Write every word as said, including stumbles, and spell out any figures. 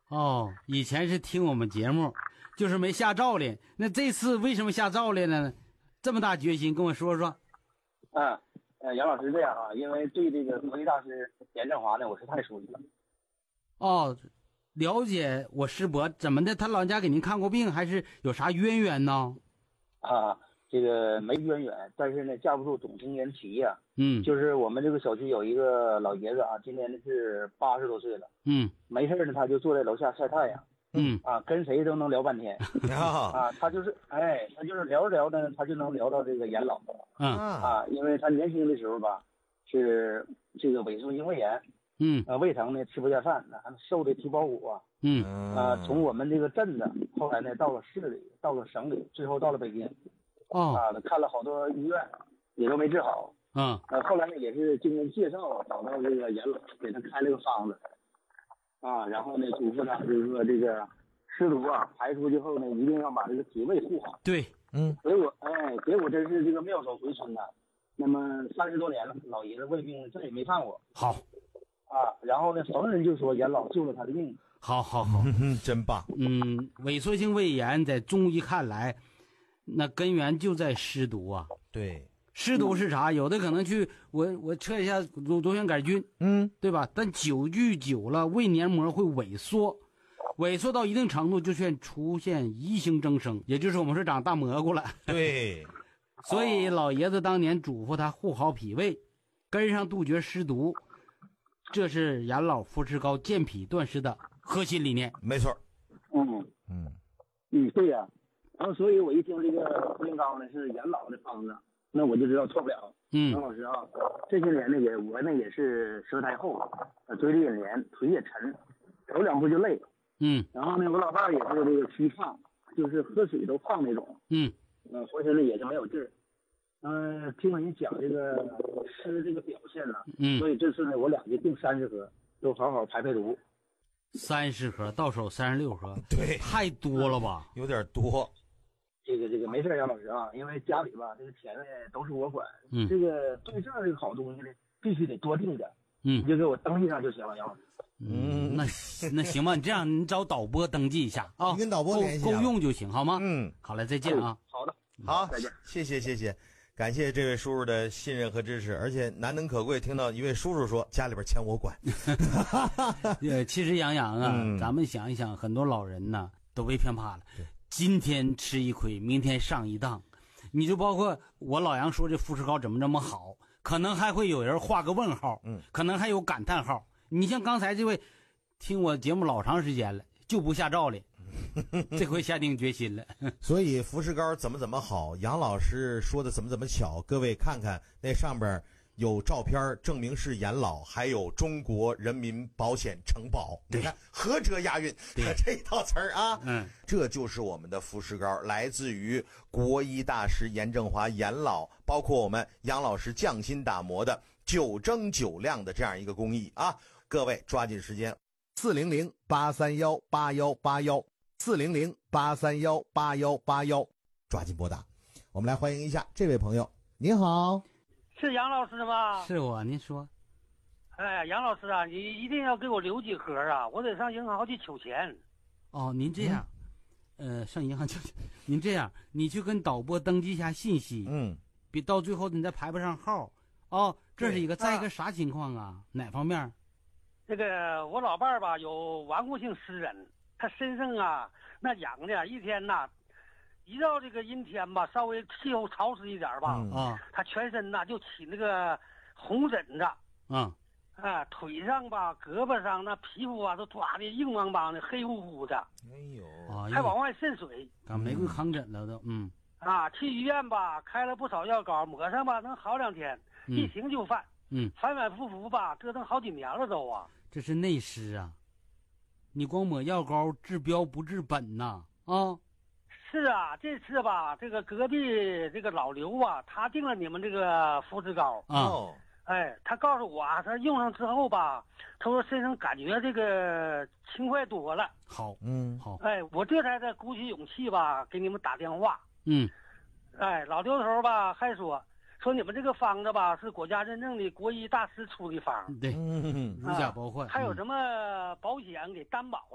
哦，以前是听我们节目，就是没下诏令。那这次为什么下诏令呢？这么大决心，跟我说说。 嗯，呃，杨老师这样啊，因为对这个国医大师严振华呢，我是太熟悉了。 哦，了解我师伯怎么的？他老人家给您看过病，还是有啥渊源呢？ 啊，这个没渊源，但是呢，架不住总听人提呀、啊。 嗯， 就是我们这个小区有一个老爷子啊，今年呢是八十多岁了。 嗯， 没事呢，他就坐在楼下晒太阳。 嗯啊，跟谁都能聊半天。啊，他就是哎，他就是聊着聊着呢，他就能聊到这个眼老。 嗯啊，因为他年轻的时候吧，是这个萎缩性胃炎。 嗯， 啊，胃疼呢，吃不下饭，那还瘦的皮包骨啊。 嗯， 啊，从我们这个镇子，后来呢到了市里，到了省里，最后到了北京。 哦， 啊，看了好多医院，也都没治好。 嗯， 呃，后来呢也是经人介绍找到这个严老，给他开了个方子。啊，然后呢嘱咐他就是说这个湿毒啊排出去后呢，一定要把这个脾胃护好。 对， 嗯，结果哎，结果真是这个妙手回春呐。那么三十多年了，老爷子胃病再也没犯过。 好。 啊，然后呢，逢人就说严老救了他的命。 好好好， 嗯，真棒。 嗯，萎缩性胃炎在中医看来，那根源就在湿毒啊。 对， 湿毒是啥？有的可能去我我测一下螺螺旋杆菌， 嗯， 对吧？但久聚久了，胃黏膜会萎缩，萎缩到一定程度就现出现异形增生，也就是我们说长大蘑菇了。 对， 所以老爷子当年嘱咐他护好脾胃，跟上杜绝湿毒。这是养老扶持膏健脾断湿的核心理念。 没错。 嗯嗯嗯，对呀、啊。然后所以我一听这个福音膏呢是养老的方子，那我就知道错不了。 嗯， 杨老师啊，这些年呢也我呢也是舌苔厚，嘴里也黏，腿也沉，走两步就累。 嗯， 然后呢我老伴儿也是这个虚胖，就是喝水都胖那种。 嗯， 呃，浑身呢也是没有劲儿。嗯、呃，听人讲这个湿这个表现了， 嗯， 所以这次呢，我俩就订三十盒，都好好排排毒。 三十盒到手三十六盒， 对， 太多了吧？ 有点多。 这个这个没事，杨老师啊，因为家里吧，这个钱呢都是我管。 嗯， 这个对证这个好东西呢，必须得多订点。 嗯， 你就给我登记上就行了，杨老师。 嗯，那那行吧，你这样你找导播登记一下啊， 你跟导播联系够够用就行，好吗？ 嗯， 好嘞，再见啊。 好的， 好， 再见， 谢谢谢谢。感谢这位叔叔的信任和支持，而且难能可贵，听到一位叔叔说家里边钱我管。 呃，其实杨洋啊、 嗯， 咱们想一想，很多老人呢都被骗怕了。今天吃一亏，明天上一当。你就包括我老杨说这富士膏怎么这么好，可能还会有人画个问号， 嗯， 可能还有感叹号。你像刚才这位，听我节目老长时间了，就不下诏令。这回下定决心了。 所以富士膏怎么怎么好，杨老师说的怎么怎么巧，各位看看那上边有照片证明是严老，还有中国人民保险承保，你看合辙押韵，这套词儿啊， 嗯， 这就是我们的富士膏，来自于国医大师严正华严老，包括我们杨老师匠心打磨的九蒸九亮的这样一个工艺啊，各位抓紧时间，四零零八三幺八幺八幺。四零零八三幺八幺八幺，抓紧拨打。我们来欢迎一下这位朋友。您好， 是杨老师吗？ 是我，您说。 哎呀，杨老师啊，你一定要给我留几盒啊，我得上银行去取钱。 哦，您这样，嗯、呃，上银行取钱。您这样，你去跟导播登记一下信息。 嗯， 别到最后你再排不上号。哦，这是一个，再一个啥情况啊？哪方面？ 这个我老伴儿吧有顽固性湿疹。他身上啊，那痒的，一天呐，一到这个阴天吧，稍微气候潮湿一点吧， 啊、嗯， 他全身呐就起那个红疹子， 嗯， 啊，腿上吧、胳膊上那皮肤啊都抓的硬邦邦的、黑乎乎的， 哎呦， 还往外渗水， 啊，玫瑰糠疹了都，嗯， 啊，去医院吧开了不少药膏，抹上吧能好两天， 嗯、 一停就犯， 嗯， 反反复复吧，折腾好几年了都啊， 这是内湿啊。你光抹药膏治标不治本呐！啊， 是啊，这次吧，这个隔壁这个老刘啊，他订了你们这个肤质膏啊， 哎，他告诉我啊，他用上之后吧，他说身上感觉这个轻快多了。 好， 嗯， 好， 哎，我这才在鼓起勇气吧，给你们打电话。 嗯， 哎，老刘头吧还说说你们这个方子吧是国家认证的国医大师出的方， 对， 嗯， 如假包换， 还有什么保险给担保。